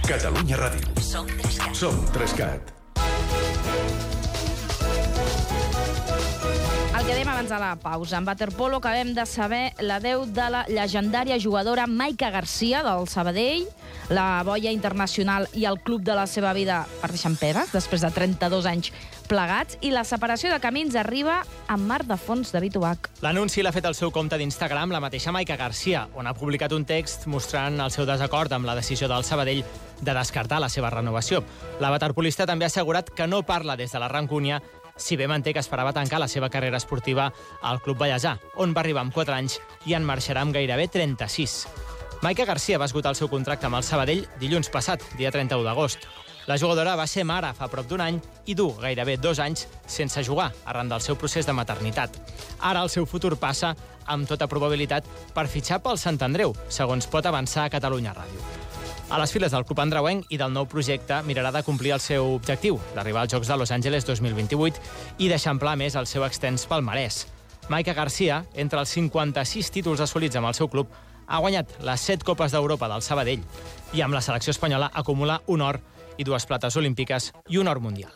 Catalunya Ràdio. Som 3CAT. Som 3CAT. El que dèiem abans de la pausa. En waterpolo acabem de saber l'adeu de la llegendària jugadora Maica Garcia del Sabadell, la boia internacional i el club de la seva vida per deixar en pedres, després de 32 anys plegats, i la separació de camins arriba amb Mar de Fons David Ubach. L'anunci l'ha fet al seu compte d'Instagram la mateixa Maica Garcia, on ha publicat un text mostrant el seu desacord amb la decisió del Sabadell de descartar la seva renovació. La waterpolista també ha assegurat que no parla des de la rancúnia, si bé manté que esperava tancar la seva carrera esportiva al Club Vallèsà, on va arribar amb 4 anys i en marxarà amb gairebé 36. Maica Garcia va esgotar el seu contracte amb el Sabadell dilluns passat, dia 31 d'agost. La jugadora va ser mare fa prop d'un any i du gairebé 2 anys sense jugar, arran del seu procés de maternitat. Ara el seu futur passa, amb tota probabilitat, per fitxar pel Sant Andreu, segons pot avançar a Catalunya Ràdio. A les files del club andreuenc i del nou projecte mirarà de complir el seu objectiu, d'arribar als Jocs de Los Angeles 2028 i d'eixamplar més el seu extens palmarès. Maica Garcia, entre els 56 títols assolits amb el seu club, ha guanyat les 7 Copes d'Europa del Sabadell i amb la selecció espanyola acumula un or i 2 plates olímpiques i un or mundial.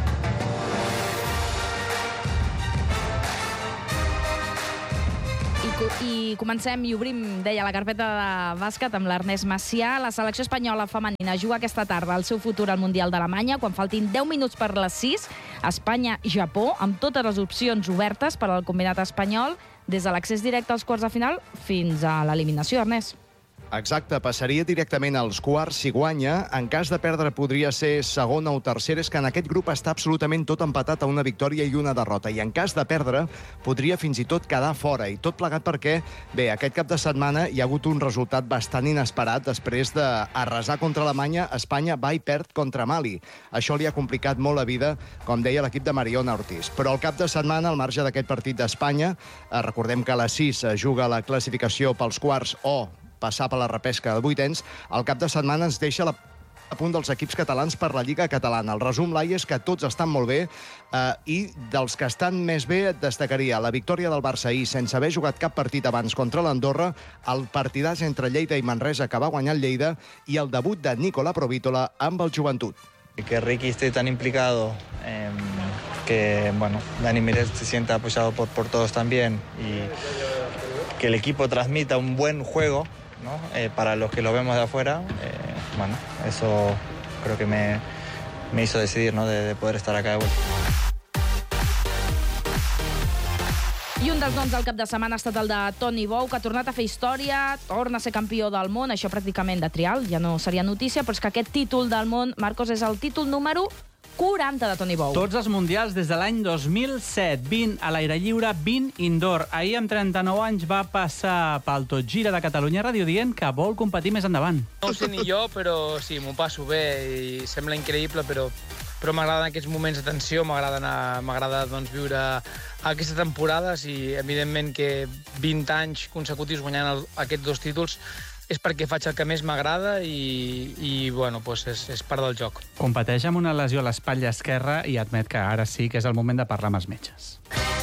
I comencem i obrim, deia, la carpeta de bàsquet amb l'Ernest Macià. La selecció espanyola femenina juga aquesta tarda el seu futur al Mundial d'Alemanya, quan faltin 10 minuts per les 6. Espanya-Japó, amb totes les opcions obertes per al combinat espanyol, des de l'accés directe als quarts de final fins a l'eliminació, Ernest. Exacte, passaria directament als quarts si guanya. En cas de perdre podria ser segona o tercera. És que en aquest grup està absolutament tot empatat a una victòria i una derrota. I en cas de perdre podria fins i tot quedar fora. I tot plegat perquè, bé, aquest cap de setmana hi ha hagut un resultat bastant inesperat. Després d'arrasar contra Alemanya, Espanya va i perd contra Mali. Això li ha complicat molt la vida, com deia l'equip de Mariona Ortiz. Però al cap de setmana, al marge d'aquest partit d'Espanya, recordem que a les 6 juga la classificació pels quarts o passar per la repesca de vuitens, al cap de setmana ens deixa a punt dels equips catalans per la Lliga Catalana. El resum, Laia, és que tots estan molt bé i dels que estan més bé destacaria la victòria del Barça ahir sense haver jugat cap partit abans contra l'Andorra, el partidàs entre Lleida i Manresa que va guanyar el Lleida i el debut de Nicola Provítola amb el Joventut. Que Ricky esté tan implicado, que bueno, Dani Miret se sienta apoyado por todos también y que el equipo transmita un buen juego, ¿no? Para los que lo vemos de afuera, bueno, eso creo que me hizo decidir, ¿no? de poder estar acá de vuelta. I un dels noms del cap de setmana ha estat el de Toni Bou, que ha tornat a fer història, torna a ser campió del món, això pràcticament de trial, ja no seria notícia, però és que aquest títol del món, Marcos, és el títol número 40 de Toni Bou. Tots els mundials des de l'any 2007, 20 a l'aire lliure, 20 indoor. Ahir, amb 39 anys, va passar pel Tot Gira de Catalunya Ràdio dient que vol competir més endavant. No ho sé ni jo, però sí, m'ho passo bé i sembla increïble, però m'agraden aquests moments de tensió, m'agrada doncs, viure aquestes temporades i, evidentment, que 20 anys consecutius guanyant aquests 2 títols és perquè faig el que més m'agrada i bueno, doncs és part del joc. Competeix amb una lesió a l'espatlla esquerra i admet que ara sí que és el moment de parlar amb els metges.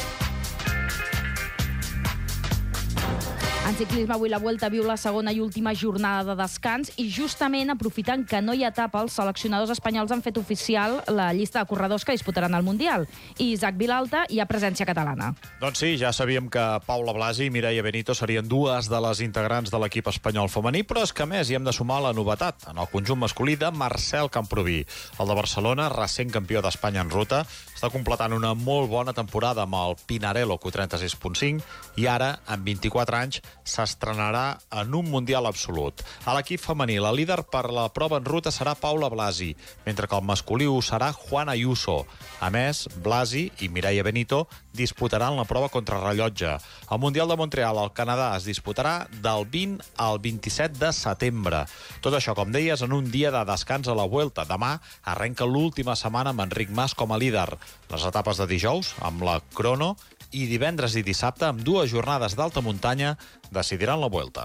En ciclisme, avui la Vuelta viu la segona i última jornada de descans i justament aprofitant que no hi ha etapa, els seleccionadors espanyols han fet oficial la llista de corredors que disputaran el Mundial. I Isaac Vilalta hi ha presència catalana. Doncs sí, ja sabíem que Paula Blasi i Mireia Benito serien dues de les integrants de l'equip espanyol femení, però és que a més hi hem de sumar la novetat en el conjunt masculí de Marcel Camproví. El de Barcelona, recent campió d'Espanya en ruta, està completant una molt bona temporada amb el Pinarello Q36.5 i ara, amb 24 anys, s'estrenarà en un Mundial absolut. A l'equip femení, la líder per la prova en ruta serà Paula Blasi, mentre que el masculí ho serà Juan Ayuso. A més, Blasi i Mireia Benito disputaran la prova contrarrellotge. El Mundial de Montreal al Canadà es disputarà del 20 al 27 de setembre. Tot això, com deies, en un dia de descans a la Vuelta. Demà arrenca l'última setmana amb Enric Mas com a líder. Les etapes de dijous, amb la crono, i divendres i dissabte, amb 2 jornades d'alta muntanya, decidiran la Vuelta.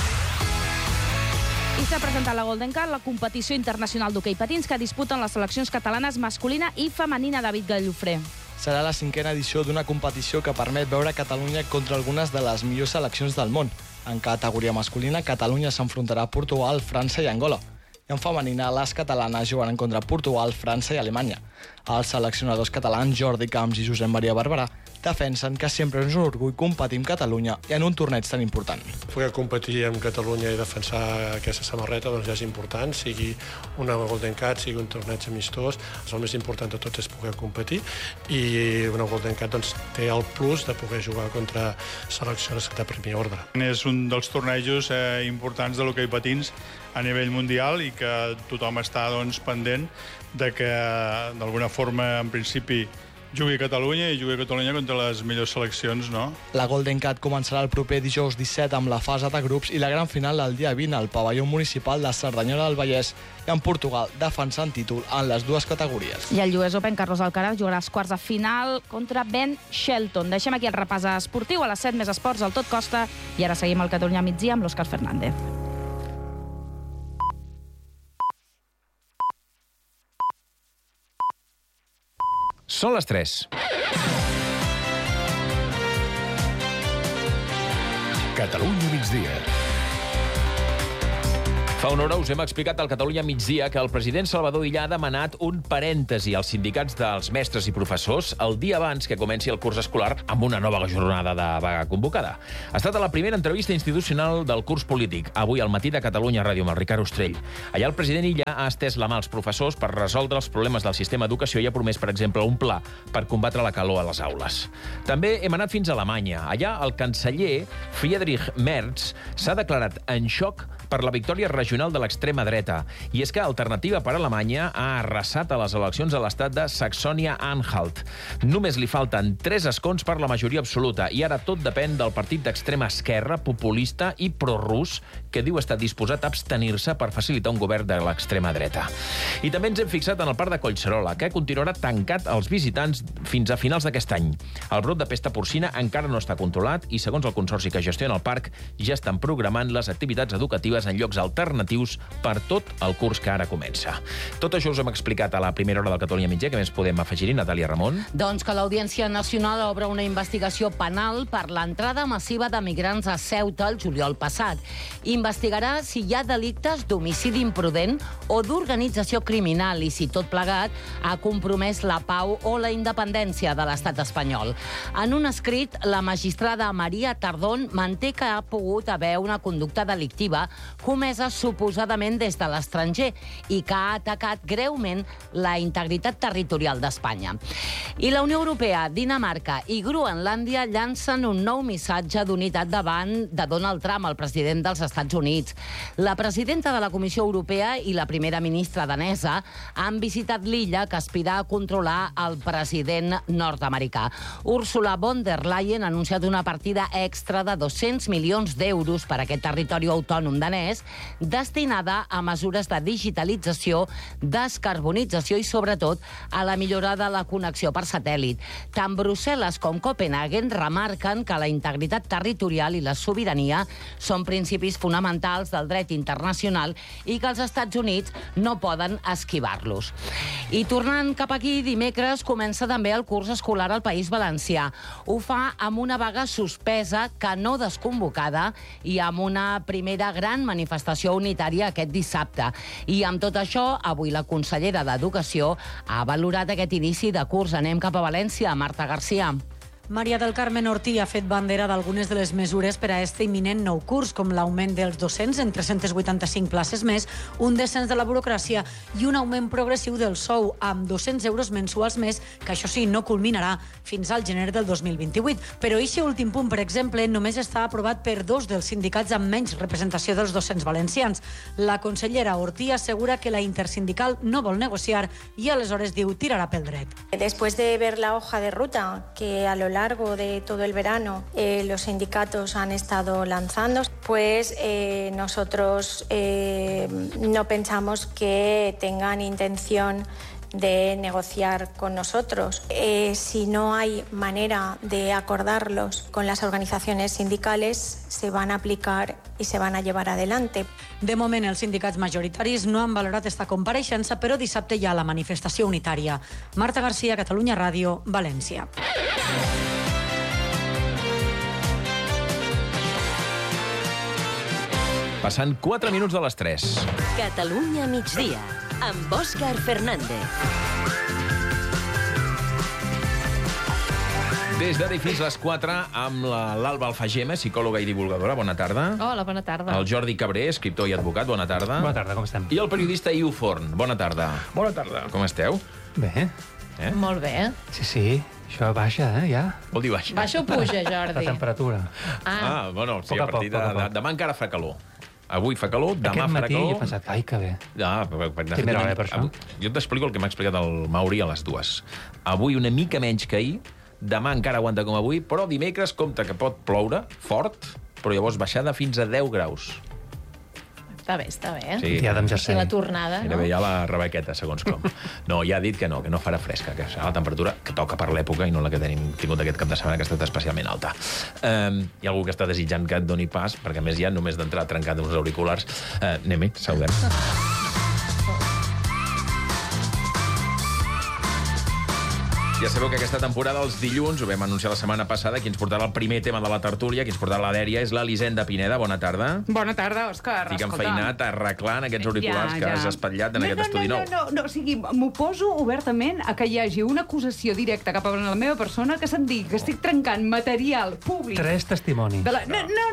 I s'ha presentat la Golden Cup, la competició internacional d'hoquei patins que disputen les seleccions catalanes masculina i femenina. David Gallofré. Serà la 5a edició d'una competició que permet veure Catalunya contra algunes de les millors seleccions del món. En categoria masculina, Catalunya s'enfrontarà a Portugal, França i Angola. I en femenina, les catalanes jugaran contra Portugal, França i Alemanya. Els seleccionadors catalans Jordi Camps i Josep Maria Barberà defensen que sempre és un orgull competir amb Catalunya i en un torneig tan important. Poder competir amb Catalunya i defensar aquesta samarreta ja és important, sigui una Golden Cat, sigui un torneig amistós. El més important de tots és poder competir i una Golden Cat té el plus de poder jugar contra seleccions de primer ordre. És un dels tornejos importants de l'hoquei patins a nivell mundial i que tothom està pendent de que d'alguna forma, en principi, jugui a Catalunya i jugui a Catalunya contra les millors seleccions, no? La Golden Cat començarà el proper dijous 17 amb la fase de grups i la gran final el dia 20 al pavelló municipal de Cerdanyola del Vallès i en Portugal defensant títol en les dues categories. I al US Open, Carlos Alcaraz jugarà als quarts de final contra Ben Shelton. Deixem aquí el repàs esportiu a les 7 més esports al Tot Costa i ara seguim al Catalunya migdia amb l'Òscar Fernández. Són les 3. Catalunya migdia. Fa una hora us hem explicat al Catalunya migdia que el president Salvador Illa ha demanat un parèntesi als sindicats dels mestres i professors el dia abans que comenci el curs escolar amb una nova jornada de vaga convocada. Ha estat a la primera entrevista institucional del curs polític, avui al matí de Catalunya Ràdio amb el Ricard Ostrell. Allà el president Illa ha estès la mà als professors per resoldre els problemes del sistema d'educació i ha promès, per exemple, un pla per combatre la calor a les aules. També hem anat fins a Alemanya. Allà el canceller Friedrich Merz s'ha declarat en xoc per la victòria regional de l'extrema dreta. I és que Alternativa per Alemanya ha arrasat a les eleccions a l'estat de Saxònia-Anhalt. Només li falten 3 escons per la majoria absoluta i ara tot depèn del partit d'extrema esquerra, populista i prorus, que diu estar disposat a abstenir-se per facilitar un govern de l'extrema dreta. I també ens hem fixat en el parc de Collserola, que continuarà tancat als visitants fins a finals d'aquest any. El brot de pesta porcina encara no està controlat i, segons el consorci que gestiona el parc, ja estan programant les activitats educatives en llocs alternatius per tot el curs que ara comença. Tot això us hem explicat a la primera hora del Catalunya migdia. Què més podem afegir-hi, Natàlia Ramon? Doncs que l'Audiència Nacional obre una investigació penal per l'entrada massiva de migrants a Ceuta el juliol passat. Investigarà si hi ha delictes d'homicidi imprudent o d'organització criminal i si tot plegat ha compromès la pau o la independència de l'estat espanyol. En un escrit, la magistrada Maria Tardón manté que ha pogut haver una conducta delictiva comesa suposadament des de l'estranger i que ha atacat greument la integritat territorial d'Espanya. I la Unió Europea, Dinamarca i Groenlàndia llancen un nou missatge d'unitat davant de Donald Trump, el president dels Estats Units. La presidenta de la Comissió Europea i la primera ministra danesa han visitat l'illa que aspira a controlar el president nord-americà. Ursula von der Leyen ha anunciat una partida extra de 200 milions d'euros per a aquest territori autònom danès, destinada a mesures de digitalització, descarbonització i, sobretot, a la millora de la connexió per satèl·lit. Tant Brussel·les com Copenhagen remarquen que la integritat territorial i la sobirania són principis fonamentals del dret internacional i que els Estats Units no poden esquivar-los. I tornant cap aquí, dimecres comença també el curs escolar al País Valencià. Ho fa amb una vaga suspesa que no desconvocada i amb una primera gran manifestació unitària aquest dissabte. I amb tot això, avui la consellera d'Educació ha valorat aquest inici de curs. Anem cap a València, Marta Garcia. Maria del Carmen Ortí ha fet bandera d'algunes de les mesures per a este imminent nou curs, com l'augment dels docents en 385 places més, un descens de la burocràcia i un augment progressiu del sou amb 200 euros mensuals més, que això sí, no culminarà fins al gener del 2028. Però aquest últim punt, per exemple, només està aprovat per 2 dels sindicats amb menys representació dels docents valencians. La consellera Ortí assegura que la intersindical no vol negociar i aleshores diu tirarà pel dret. Después de ver la hoja de ruta que a lo largo de todo el verano los sindicatos han estado lanzando, pues nosotros no pensamos que tengan intención de negociar con nosotros. Si no hay manera de acordarlos con las organizaciones sindicales, se van a aplicar i se van a llevar adelante. De moment, els sindicats majoritaris no han valorat esta compareixença, però dissabte hi ha la manifestació unitària. Marta Garcia, Catalunya Ràdio, València. Passant 4 minuts de les 3. Catalunya migdia, amb Òscar Fernández. Des d'ara i fins les 4, amb l'Alba Alfagema, psicòloga i divulgadora. Bona tarda. Hola, bona tarda. El Jordi Cabré, escriptor i advocat. Bona tarda. Bona tarda, com estem? I el periodista Iu Forn. Bona tarda. Bona tarda. Com esteu? Bé. Molt bé. Sí, això baixa, ja. Vol dir baixa? Baixa o puja, Jordi? La temperatura. Bueno, sí, a partir de... Demà encara fa calor. Avui fa calor, demà farà calor. Aquest matí he pensat, ai, que bé. Primera hora, per això. Jo t'explico el que m'ha explicat el Mauri a les 2. Avui una mica menys que ahir, demà encara aguanta com avui, però dimecres compta que pot ploure fort, però llavors baixada fins a 10 graus. Està bé, està bé. Sí. I la tornada, no? Hi ha la rebequeta, segons com. No, ja ha dit que no farà fresca, que serà la temperatura que toca per l'època i no la que tenim tingut aquest cap de setmana, que ha estat especialment alta. Hi ha algú que està desitjant que et doni pas, perquè a més ja només d'entrar trencat uns auriculars. Anem-hi, saludem. Ja sabeu que aquesta temporada, els dilluns, ho vam anunciar la setmana passada, qui ens portarà el primer tema de la tertúlia, qui ens portarà la dèria, és l'Elisenda Pineda. Bona tarda. Bona tarda, Òscar. Estic enfeinat arreglant aquests auriculars que has espatllat en aquest estudi nou. No, o sigui, m'oposo obertament a que hi hagi una acusació directa cap a la meva persona que se'm digui que estic trencant material públic. 3 testimonis. No,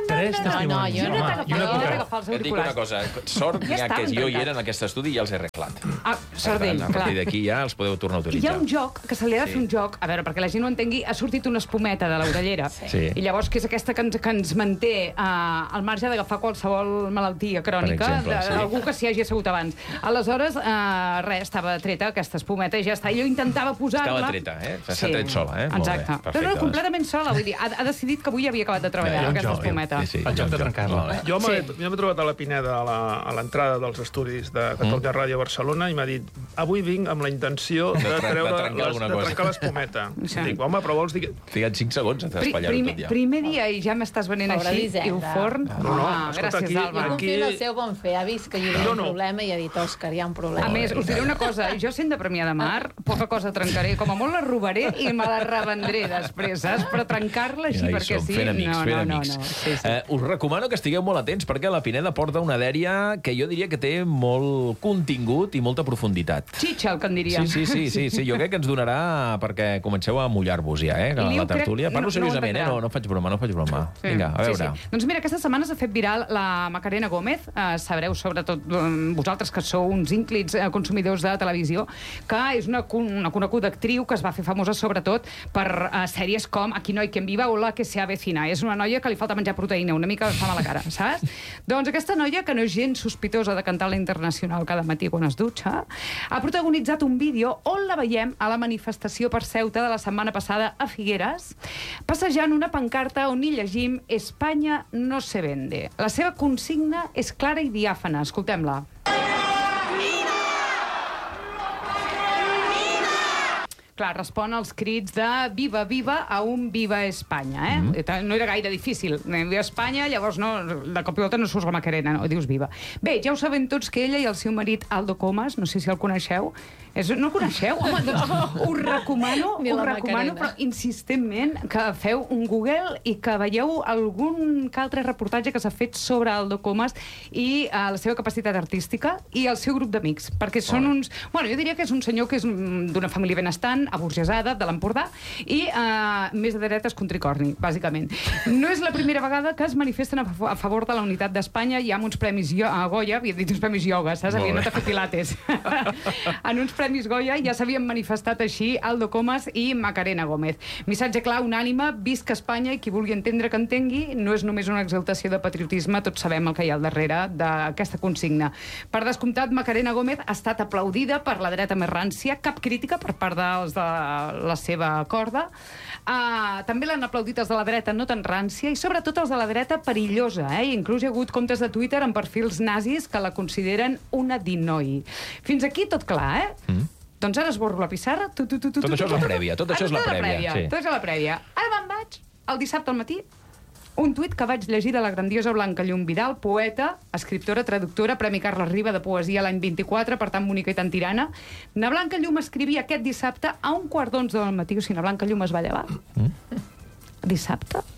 Jo no t'he d'agafar els Et dic una auriculars. cosa, sort n'hi ha que jo hi era en aquest estudi i ja els he arreglat. Sort d'ell, A clar. partir d'aquí ja els podeu tornar a Hi ha utilitzar. un joc que se li ha de fer un joc, a veure, perquè la gent ho entengui, ha sortit una espumeta de l'orellera. Sí. I llavors, que és aquesta que ens manté al marge d'agafar qualsevol malaltia crònica Per exemple, sí. d'algú que s'hi hagi assegut abans. Aleshores, estava treta aquesta espumeta i ja està. I jo intentava posar-la... Estava treta, S'ha tret sola, Molt bé, Exacte. perfecte. No, completament sola. Vull dir, ha decidit que avui havia acabat de treballar aquesta espumeta. El joc de trencar-la. Jo m'he trobat a la Pineda a l'entrada dels estudis de Catalunya Ràdio Barcelona i m'ha dit, avui vinc amb la intenció de trencar l'espumeta. Dic, home, però vols dir... Triga't 5 segons a espatllar-ho tot ja. Primer dia i ja m'estàs venent Pobra així, Elisenda. i ho forn. Gràcies, Alba. Jo confio en el seu bon fer. Ha vist que hi havia un problema i ha dit, Òscar, hi ha un problema. A més, us diré una cosa, jo sent de Premià de Mar, poca cosa trencaré, com a molt la robaré i me la revendré després, saps? Però trencar-la així perquè sí... Fent amics. Sí. Us recomano que estigueu molt atents perquè la Pineda porta una dèria que jo diria que té molt contingut i molta profunditat. Xitxa, el que en diríem. Sí, jo crec que ens donarà perquè comenceu a mullar-vos ja, la tertúlia. Parlo seriosament, no faig broma. Vinga, a veure. Sí. Doncs mira, aquesta setmana s'ha fet viral la Macarena Gómez. Sabreu, sobretot vosaltres que sou uns ínclits consumidors de televisió, que és una coneguda actriu que es va fer famosa sobretot per sèries com Aquí no hay quien viva o La que se avecina. És una noia que li falta menjar proteïna, una mica fa mala cara, saps? Doncs aquesta noia, que no és gens sospitosa de cantar la Internacional cada matí quan es dutxa, ha protagonitzat un vídeo on la veiem a la manifestació per Ceuta de la setmana passada a Figueres, passejant una pancarta on hi llegim Espanya no se vende. La seva consigna és clara i diàfana. Escoltem-la. Clar, respon als crits de viva, viva a un viva Espanya, No era gaire difícil. Viva Espanya, llavors de cop i volta no surts la Macarena, no? Dius viva. Bé, ja ho sabem tots que ella i el seu marit Aldo Comas, no sé si el coneixeu, no el coneixeu? Home, doncs us recomano, però insistentment, que feu un Google i que veieu algun altre reportatge que s'ha fet sobre Aldo Comas i la seva capacitat artística i el seu grup d'amics, perquè són uns... Bueno, jo diria que és un senyor que és d'una família benestant, aburgesada, de l'Empordà, i més de dretes que un tricorni, bàsicament. No és la primera vegada que es manifesten a favor de la unitat d'Espanya. Hi ha uns premis Goya, havia dit uns premis ioga, saps? Havien anat a fer pilates. En uns premis Goya ja s'havien manifestat així Aldo Comas i Macarena Gómez. Missatge clar, unànime, visca Espanya, i qui vulgui entendre que entengui, no és només una exaltació de patriotisme, tots sabem el que hi ha al darrere d'aquesta consigna. Per descomptat, Macarena Gómez ha estat aplaudida per la dreta més rància, cap crítica per part dels de la seva corda. També l'han aplaudit els de la dreta no tan rància i sobretot els de la dreta perillosa. Inclús hi ha hagut comptes de Twitter amb perfils nazis que la consideren una dinoi. Fins aquí tot clar, Doncs ara esborro la pissarra. Tot això és la prèvia. Tot això és la prèvia. Ara me'n vaig, el dissabte al matí, un tuit que vaig llegir de la grandiosa Blanca Llum Vidal, poeta, escriptora, traductora, Premi Carles Riba de Poesia l'any 24, per tant bonica i tan tirana. Na Blanca Llum escrivia aquest dissabte a 11:45 del matí, o sigui, na Blanca Llum es va llevar. Dissabte?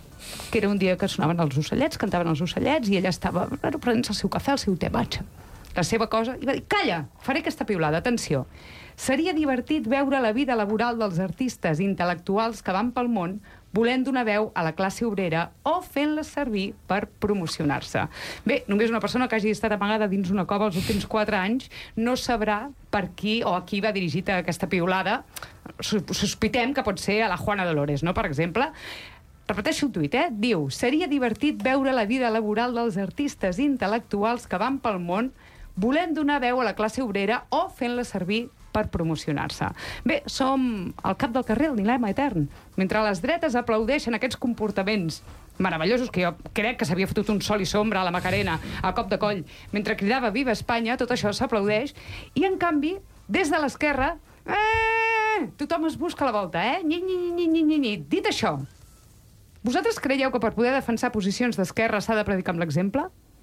que era un dia que sonaven els ocellets, cantaven els ocellets, i ella estava prenent-se el seu cafè, el seu te matxa, la seva cosa, i va dir, calla, faré aquesta piulada, atenció. Seria divertit veure la vida laboral dels artistes intel·lectuals que van pel món volent donar veu a la classe obrera o fent-la servir per promocionar-se. Bé, només una persona que hagi estat amagada dins una cova els últims 4 anys no sabrà per qui o a qui va dirigida aquesta piulada. Sospitem que pot ser a la Juana Dolores, no?, per exemple. Repeteixo el tuit, diu: seria divertit veure la vida laboral dels artistes intel·lectuals que van pel món volent donar veu a la classe obrera o fent-la servir per promocionar-se. Bé, som al cap del carrer, el dilema etern. Mentre les dretes aplaudeixen aquests comportaments meravellosos, que jo crec que s'havia fotut un sol i sombra a la Macarena a cop de coll, mentre cridava Viva Espanya, tot això s'aplaudeix, i en canvi, des de l'esquerra, tothom es busca la volta, Dit això, vosaltres creieu que per poder defensar posicions d'esquerra s'ha de predicar amb l'exemple?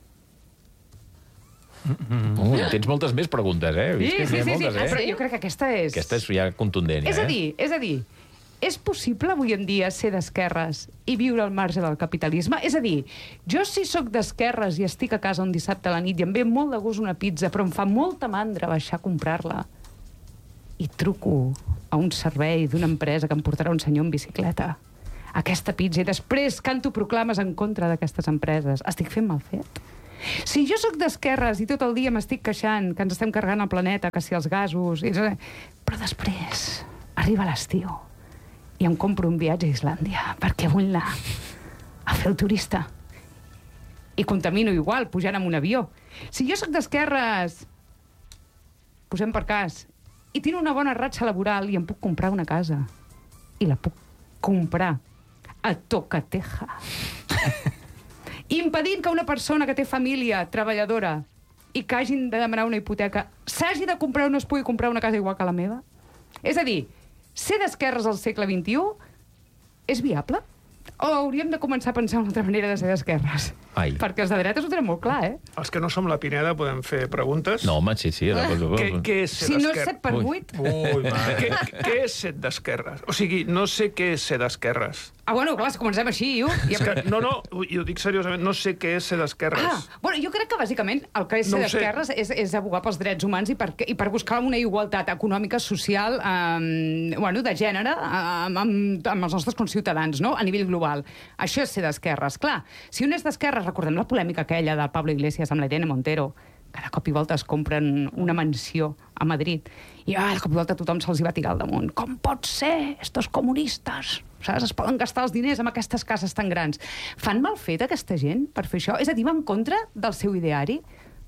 Tens moltes més preguntes, Sí. Però jo crec que aquesta és... Aquesta és ja contundent, És a dir, és possible avui en dia ser d'esquerres i viure al marge del capitalisme? És a dir, jo si sóc d'esquerres i estic a casa un dissabte a la nit i em ve molt de gust una pizza, però em fa molta mandra baixar a comprar-la, i truco a un servei d'una empresa que em portarà un senyor en bicicleta aquesta pizza, i després canto proclames en contra d'aquestes empreses, estic fent mal fet? Si jo sóc d'esquerres i tot el dia m'estic queixant que ens estem carregant el planeta, que si els gasos... Però després arriba l'estiu i em compro un viatge a Islàndia perquè vull anar a fer el turista. I contamino igual, pujant en un avió. Si jo sóc d'esquerres, posem per cas, i tinc una bona ratxa laboral i em puc comprar una casa, i la puc comprar a tocateja, impedint que una persona que té família treballadora i que hagin de demanar una hipoteca s'hagi de comprar o no es pugui comprar una casa igual que la meva? És a dir, ser d'esquerres al segle XXI és viable? O hauríem de començar a pensar una altra manera de ser d'esquerres? Perquè els de dretes ho tenen molt clar, Els que no som la Pineda podem fer preguntes. No, home, sí. Què és ser d'esquerres? Si no és 7x8... Què és ser d'esquerres? O sigui, no sé què és ser d'esquerres. Bueno, clar, si comencem així, No, i ho dic seriosament, no sé què és ser d'esquerres. Bueno, jo crec que bàsicament el que és ser d'esquerres és abogar pels drets humans i per buscar una igualtat econòmica, social, de gènere, amb els nostres conciutadans, no?, a nivell global. Això és ser d'esquerres. Clar, si un és d'esquerres, recordem la polèmica aquella del Pablo Iglesias amb la Irene Montero, que de cop i volta es compren una mansió a Madrid i de cop i volta tothom se'ls hi va tirar al damunt. Com pot ser? Estos comunistes, saps? Es poden gastar els diners amb aquestes cases tan grans. Fan mal fet aquesta gent per fer això? És a dir, va en contra del seu ideari?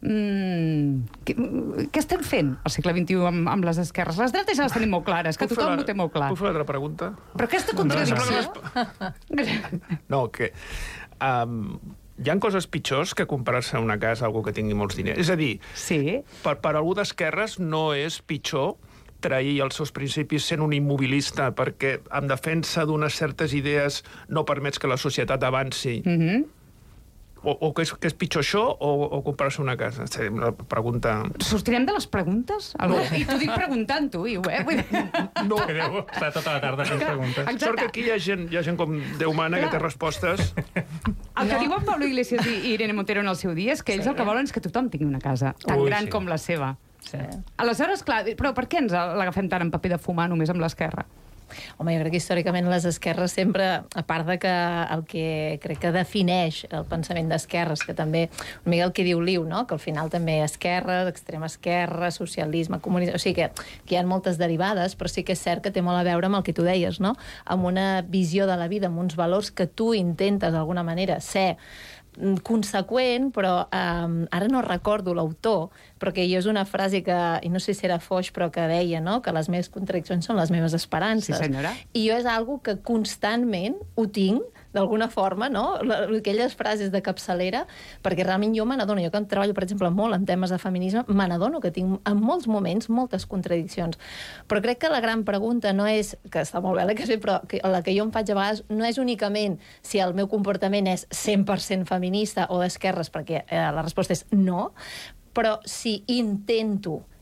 Què estem fent al segle XXI amb les esquerres? Les dretes ja les tenim molt clares, que tothom ho té molt clar. Puc fer una altra pregunta? Però aquesta contradicció... No, que... hi ha coses pitjors que comprar-se una casa a algú que tingui molts diners. És a dir, per algú d'esquerres no és pitjor trair els seus principis sent un immobilista perquè en defensa d'unes certes idees no permets que la societat avanci. O que és pitjor això o comprar-se una casa? Una pregunta... Sortirem de les preguntes? I t'ho dic preguntant-ho, No. Està tota la tarda fent preguntes. Sort que aquí hi ha gent com Déu mana que té respostes. El que diuen Pablo Iglesias i Irene Montero en el seu dia és que ells el que volen és que tothom tingui una casa tan gran com la seva. Aleshores, clar, però per què ens l'agafem tant en paper de fumar només amb l'esquerra? Home, jo crec que històricament les esquerres sempre, a part de que el que crec que defineix el pensament d'esquerres, que també, una mica el que diu Liu, no?, que al final també esquerra, extrema esquerra, socialisme, comunisme... O sigui que hi ha moltes derivades, però sí que és cert que té molt a veure amb el que tu deies, no?, amb una visió de la vida, amb uns valors que tu intentes d'alguna manera ser conseqüent, però ara no recordo l'autor, però que jo és una frase que, i no sé si era Foix, però que deia, no?, que les meves contradiccions són les meves esperances. Sí, senyora. I jo és algo que constantment ho tinc, d'alguna forma, no?, aquelles frases de capçalera, perquè realment jo me n'adono, jo que treballo, per exemple, molt en temes de feminisme, me n'adono que tinc en molts moments moltes contradiccions. Però crec que la gran pregunta no és, que està molt bé la que sé, però la que jo em faig a vegades no és únicament si el meu comportament és 100% feminista o d'esquerres, perquè la resposta és no, però si intento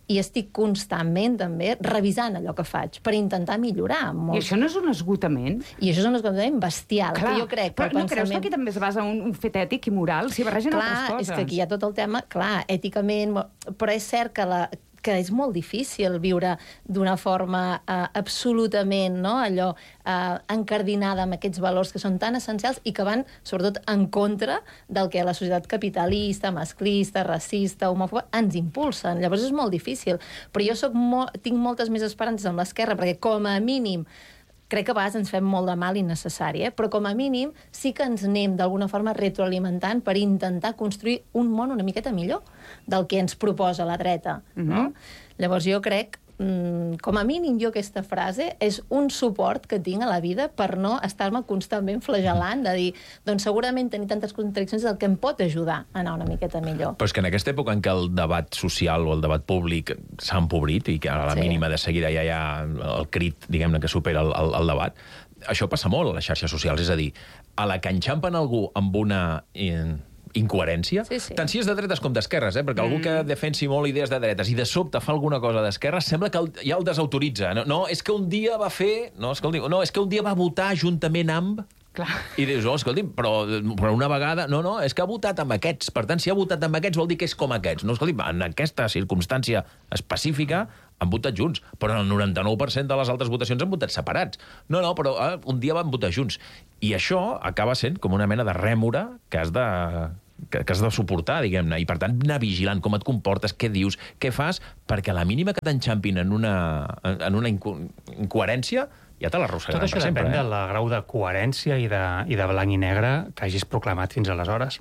i estic constantment també revisant allò que faig per intentar millorar. I això no és un esgotament? I això és un esgotament bestial. Clar, que jo crec que però no creus que aquí també es basa un fet ètic i moral? S'hi barregen altres coses. És que aquí hi ha tot el tema, clar, èticament, però és cert que és molt difícil viure d'una forma absolutament, no?, allò encardinada amb aquests valors que són tan essencials i que van, sobretot, en contra del que la societat capitalista, masclista, racista, homòfoba, ens impulsen. Llavors és molt difícil. Però jo tinc moltes més esperances amb l'esquerra, perquè com a mínim crec que a vegades ens fem molt de mal innecessari, però com a mínim sí que ens anem d'alguna forma retroalimentant per intentar construir un món una miqueta millor del que ens proposa la dreta. No? Llavors jo crec, com a mínim jo aquesta frase és un suport que tinc a la vida per no estar-me constantment flagelant de dir, doncs segurament tenir tantes contradiccions és el que em pot ajudar a anar una miqueta millor. Però és que en aquesta època en què el debat social o el debat públic s'ha empobrit i que a la mínima de seguida ja hi ha el crit, diguem-ne, que supera el debat, això passa molt a les xarxes socials, és a dir, a la que enxampen algú amb una incoherència, tant si és de dretes com d'esquerres, perquè algú que defensi molt idees de dretes i de sobte fa alguna cosa d'esquerres, sembla que ja el desautoritza. No, és que un dia va fer... No, és que un dia va votar juntament amb... I dius, escolti'm, però una vegada... No, és que ha votat amb aquests. Per tant, si ha votat amb aquests vol dir que és com aquests. No, escolti'm, en aquesta circumstància específica han votat junts, però en el 99% de les altres votacions han votat separats. No, però un dia van votar junts. I això acaba sent com una mena de rèmora que has de suportar, diguem-ne, i per tant anar vigilant com et comportes, què dius, què fas, perquè a la mínima que t'enxampin en una incoherència ja te l'arrossegaran per sempre. Tot això depèn del grau de coherència i de blanc i negre que hagis proclamat fins aleshores.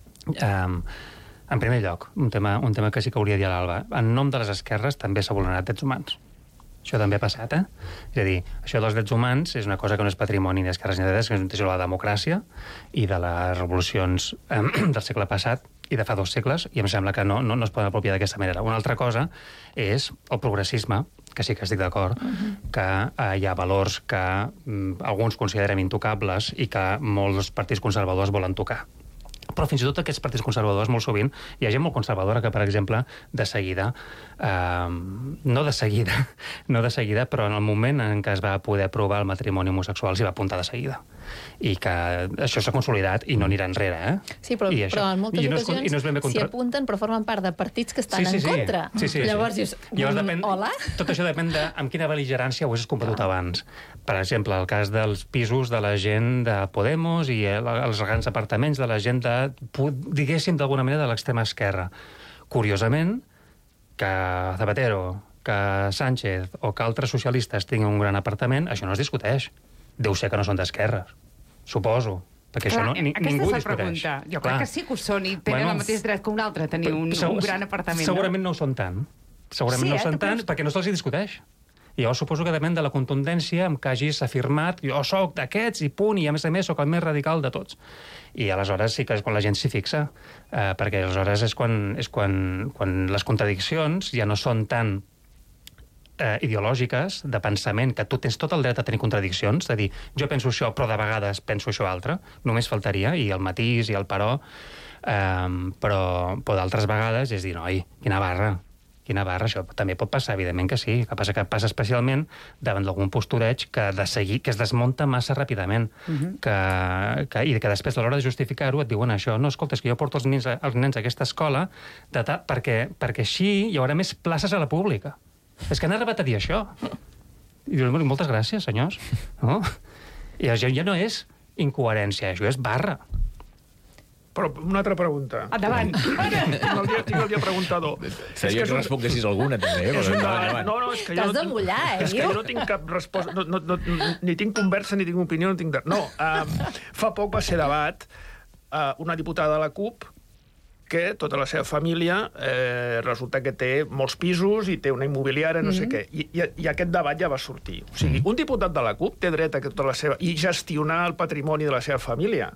En primer lloc, un tema que sí que hauria de dir a l'Alba. En nom de les esquerres també s'ha vulnerat drets humans. Això també ha passat, És a dir, això dels drets humans és una cosa que no és patrimoni d'esquerres ni de dretes, que és un tema de la democràcia i de les revolucions del segle passat i de fa 2 segles, i em sembla que no es poden apropiar d'aquesta manera. Una altra cosa és el progressisme, que sí que estic d'acord, que hi ha valors que alguns considerem intocables i que molts partits conservadors volen tocar. Però fins i tot aquests partits conservadors, molt sovint, hi ha gent molt conservadora que, per exemple, de seguida, no de seguida, però en el moment en què es va poder aprovar el matrimoni homosexual s'hi va apuntar de seguida. I que això s'ha consolidat i no anirà enrere, Sí, però en moltes ocasions s'hi apunten però formen part de partits que estan en contra. Llavors dius, hola? Tot això depèn de amb quina bel·ligerància ho has combatut abans. Per exemple, el cas dels pisos de la gent de Podemos i els grans apartaments de la gent de, diguéssim, d'alguna manera, de l'extrema esquerra. Curiosament, que Zapatero, que Sánchez o que altres socialistes tinguin un gran apartament, això no es discuteix. Deu ser que no són d'esquerres, suposo. Perquè això ningú discuteix. Jo crec que sí que ho són i tenen el mateix dret que un altre, tenir un gran apartament. Segurament no ho són tant. Segurament no ho són tant perquè no se'ls discuteix. I llavors suposo que depèn de la contundència amb què hagis afirmat jo soc d'aquests i punt, i a més soc el més radical de tots. I aleshores sí que és quan la gent s'hi fixa, perquè aleshores és quan les contradiccions ja no són tan ideològiques, de pensament, que tu tens tot el dret a tenir contradiccions, de dir, jo penso això, però de vegades penso això altre, només faltaria, i el matís i el però d'altres vegades és dir, noi, quina barra, això també pot passar, evidentment que sí, que passa que passa especialment davant d'algun postureig que es desmunta massa ràpidament, i que després a l'hora de justificar-ho et diuen això, no, escolta, és que jo porto els nens a aquesta escola perquè així hi haurà més places a la pública. És que han arribat a dir això. I dius, moltes gràcies, senyors. No? I això ja no és incoherència, això és barra. Però una altra pregunta. Endavant. Tinc el dia preguntador. Seria que responguessis alguna, també. No, és que t'has de mullar, És que jo no tinc cap resposta, ni tinc conversa, ni tinc opinió, no tinc... No, fa poc va ser debat una diputada de la CUP que tota la seva família resulta que té molts pisos i té una immobiliària, no sé què. I aquest debat ja va sortir. O sigui, un diputat de la CUP té dret a que tota la seva... i gestionar el patrimoni de la seva família.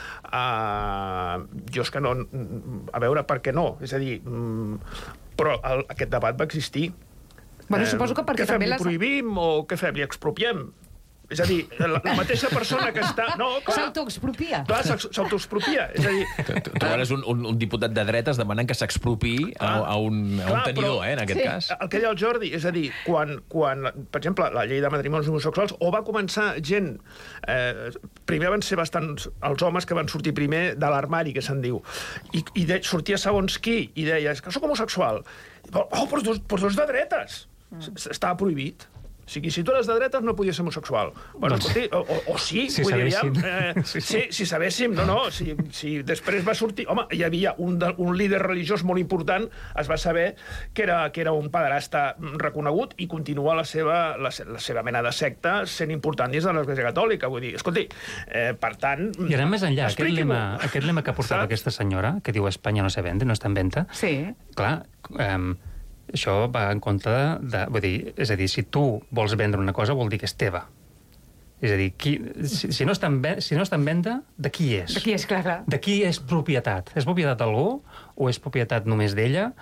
Jo és que no... A veure, per què no? És a dir, però aquest debat va existir. Bueno, suposo que perquè què fem, també li prohibim o què fem, li expropiem? És a dir, la mateixa persona que està... S'autoexpropia. Clar, s'autoexpropia. És a dir... Tu eres un diputat de dretes demanant que s'expropiï a un tenidor, en aquest cas. El que deia el Jordi, és a dir, quan, per exemple, la llei de matrimonis homosexuals, o va començar gent... Primer van ser bastants els homes que van sortir primer de l'armari, que se'n diu, i sortia segons qui, i deia, és que soc homosexual. Però tu ets de dretes. Estava prohibit. O sigui, si tu eres de dretes no podies ser homosexual. Bueno, escolti, o sí, si sabéssim. Sí, si sabéssim, si després va sortir... Home, hi havia un líder religiós molt important, es va saber que era un pederasta reconegut i continua la seva mena de secta sent important dins de l'Església Catòlica. Vull dir, escolti, per tant... I anem més enllà. Aquest lema que ha portat aquesta senyora, que diu Espanya no se vende, no està en venda, clar, això va en contra de... Vull dir, és a dir, si tu vols vendre una cosa, vol dir que és teva. És a dir, si no està en venda, de qui és? De qui és, clar. De qui és propietat? És propietat d'algú? O és propietat només d'ella?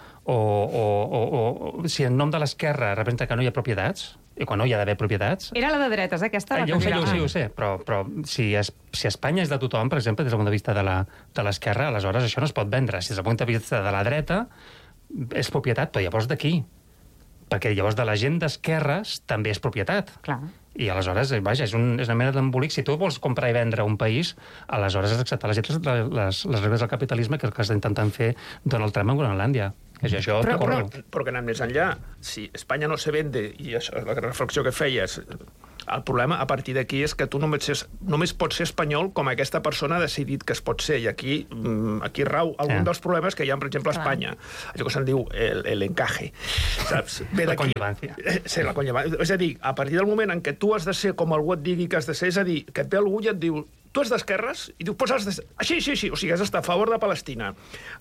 O si en nom de l'esquerra representa que no hi ha propietats? I quan no hi ha d'haver propietats... Era la de dretes, aquesta? Jo ho sé, però si Espanya és de tothom, per exemple, des del punt de vista de l'esquerra, aleshores això no es pot vendre. Si des del punt de vista de la dreta és propietat, però llavors de qui? Perquè llavors de la gent d'esquerres també és propietat. Clar. I aleshores, vaja, és una mena d'embolic. Si tu vols comprar i vendre un país, aleshores has d'acceptar les regles del capitalisme que està intentant fer Donald Trump en Groenlàndia. Però que anant més enllà, si Espanya no se vende, i això és la reflexió que feies, el problema a partir d'aquí és que tu només pots ser espanyol com aquesta persona ha decidit que es pot ser, i aquí rau algun dels problemes que hi ha, per exemple, a Espanya. Allò que se'n diu l'encaje. La conllevància. Sí, la conllevància. És a dir, a partir del moment en què tu has de ser com algú et digui que has de ser, és a dir, que et ve algú i et diu tu ets d'esquerres, i diu, pues has de ser... Així, o sigui, has d'estar a favor de Palestina.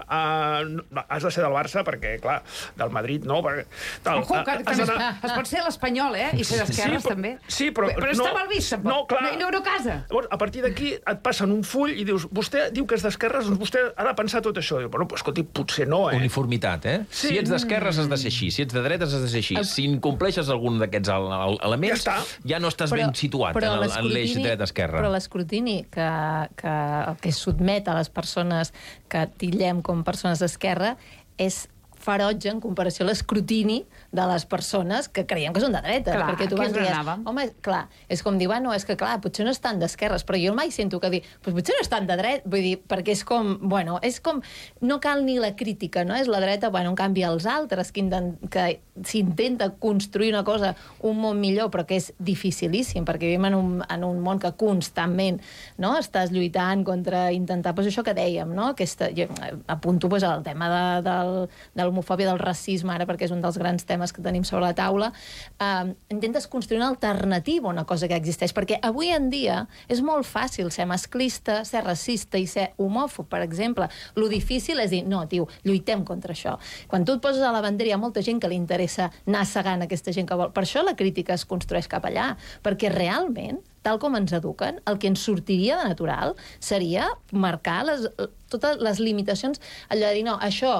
Has de ser del Barça, perquè, clar, del Madrid, no, perquè... Ojo, que es pot ser l'espanyol, I ser d'esquerres, també. Sí, però està mal vist, tampoc. No, clar. No casa. Llavors, a partir d'aquí et passen un full i dius, vostè diu que és d'esquerres, doncs vostè ha de pensar tot això. Diu, bueno, escolti, potser no, Uniformitat, Sí. Si ets d'esquerres has de ser així, si ets de dretes has de ser així. Si incompleixes algun d'aquests elements, ja no estàs ben situat en l'eix dret-esquerra. Però l'escrutini que el que sotmet a les persones que titllem com persones d'esquerra és ferotge en comparació a l'escrutini de les persones que creiem que són de dreta. Clar, perquè tu que vas dir, home, clar, és com dir, bueno, és que clar, potser no estan d'esquerres, però jo mai sento que dir, potser no estan de dret, vull dir, perquè és com, bueno, és com, no cal ni la crítica, no? És la dreta, bueno, en canvi els altres que s'intenta construir una cosa, un món millor, però que és dificilíssim, perquè vivim en un món que constantment, no?, estàs lluitant contra intentar, doncs això que dèiem, no?, jo apunto el tema de l'homofòbia, del racisme, ara, perquè és un dels grans temes que tenim sobre la taula, intentes construir una alternativa a una cosa que existeix, perquè avui en dia és molt fàcil ser masclista, ser racista i ser homòfob, per exemple. Lo difícil és dir, no, tio, lluitem contra això. Quan tu et poses a la bandera, hi ha molta gent que li interessa anar segant aquesta gent que vol. Per això la crítica es construeix cap allà, perquè realment, tal com ens eduquen, el que ens sortiria de natural seria marcar totes les limitacions, allò de dir, no, això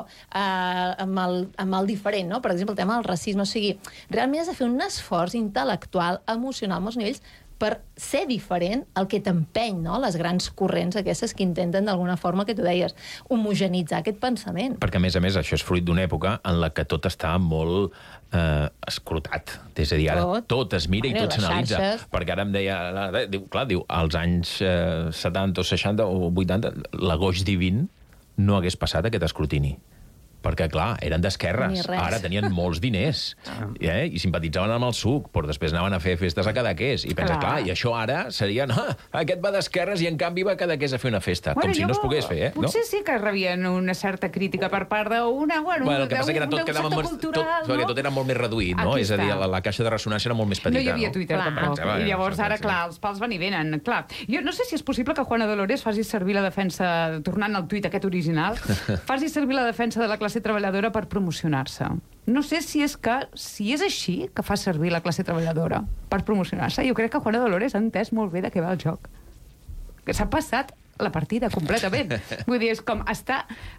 amb el diferent, no? Per exemple, el tema del racisme. O sigui, realment has de fer un esforç intel·lectual, emocional, a molts nivells, per ser diferent el que t'empeny, no? Les grans corrents aquestes que intenten d'alguna forma, que tu deies, homogenitzar aquest pensament. Perquè, a més, això és fruit d'una època en la que tot està molt escrutat. És a dir, ara tot es mira i tot s'analitza. Perquè ara em deia, diu, als anys 70 o 60 o 80, l'agost divin no hagués passat aquest escrutini. Perquè, clar, eren d'esquerres. Ara tenien molts diners i simpatitzaven amb el suc, però després anaven a fer festes a Cadaqués. I pensa, clar, i això ara seria... Aquest va d'esquerres i, en canvi, va a Cadaqués a fer una festa. Com si no es pogués fer, Potser sí que rebien una certa crítica per part d'una... El que passa que tot era molt més reduït, no? És a dir, la caixa de ressonància era molt més petita. No hi havia Twitter, tampoc. I llavors ara, clar, els pals van i venen. Clar, jo no sé si és possible que Juana Dolores faci servir la defensa, tornant al tuit aquest original, faci servir la defensa de la classe treballadora per promocionar-se. No sé si és així que fa servir la classe treballadora per promocionar-se. Jo crec que Juana Dolores ha entès molt bé de què va el joc. Que s'ha passat la partida completament. Vull dir, és com està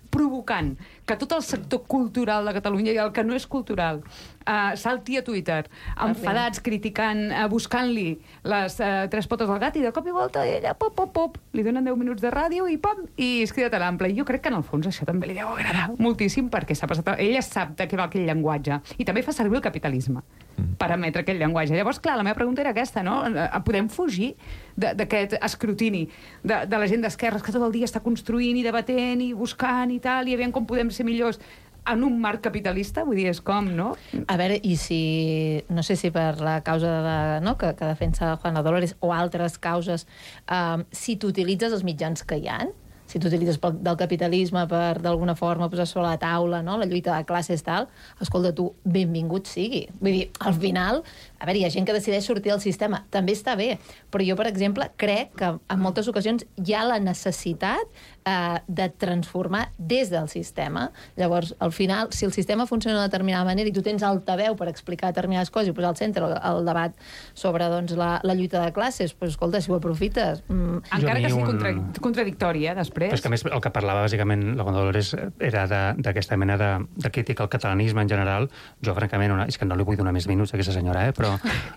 provocant que tot el sector cultural de Catalunya i el que no és cultural salti a Twitter, enfadats, criticant, buscant-li les tres potes del gat, i de cop i volta ella, pop, li donen 10 minuts de ràdio i pam, i es crida a l'ample. I jo crec que en el fons això també li deu agradar moltíssim, perquè ella sap de què va aquell llenguatge, i també fa servir el capitalisme per emetre aquell llenguatge. Llavors, clar, la meva pregunta era aquesta, no? Podem fugir d'aquest escrutini de la gent d'esquerres que tot el dia està construint i debatent i buscant i tal, i aviam com podem ser millors en un marc capitalista? Vull dir, és com, no? A veure, i si... No sé si per la causa que defensa Juana Dolores o altres causes, si tu utilitzes els mitjans que hi ha, si tu utilitzes del capitalisme per, d'alguna forma, posar sobre la taula, no?, la lluita de classes, tal, escolta, tu, benvingut sigui. Vull dir, al final, a veure, hi ha gent que decideix sortir del sistema, també està bé, però jo, per exemple, crec que en moltes ocasions hi ha la necessitat de transformar des del sistema. Llavors, al final, si el sistema funciona de determinada manera i tu tens altaveu per explicar determinades coses i posar al centre el debat sobre doncs, la lluita de classes, doncs, escolta, si ho aprofites... Encara que sigui contradictori, després. Però és que, a més, el que parlava, bàsicament, la Juana Dolores, era d'aquesta mena de crítica al catalanisme en general. Jo, francament, és que no li vull donar més minuts a aquesta senyora, però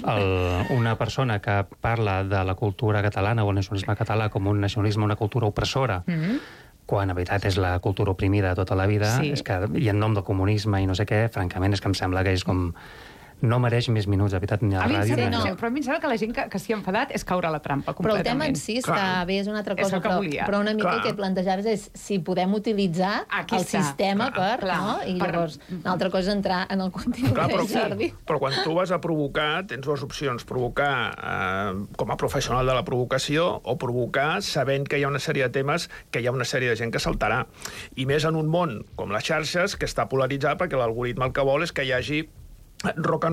una persona que parla de la cultura catalana o el nacionalisme català com un nacionalisme, una cultura opressora, quan en veritat és la cultura oprimida tota la vida, és que, i en nom del comunisme i no sé què, francament, és que em sembla que és com... No mereix més minuts, de veritat, ni a la ràdio. Però a mi em sembla que la gent que s'hi ha enfadat és caure a la trampa, completament. Però el tema en si està bé, és una altra cosa, però una mica el que plantejaves és si podem utilitzar el sistema per... I llavors, una altra cosa és entrar en el contingut de Jordi. Però quan tu vas a provocar, tens dues opcions. Provocar com a professional de la provocació o provocar sabent que hi ha una sèrie de temes que hi ha una sèrie de gent que saltarà. I més en un món com les xarxes, que està polaritzat perquè l'algoritme el que vol és que hi hagi rock and